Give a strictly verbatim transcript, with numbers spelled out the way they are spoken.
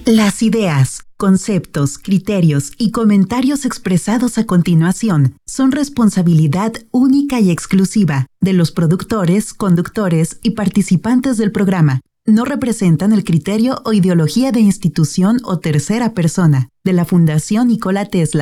Las ideas, conceptos, criterios y comentarios expresados a continuación son responsabilidad única y exclusiva de los productores, conductores y participantes del programa. No representan el criterio o ideología de institución o tercera persona de la Fundación Nikola Tesla.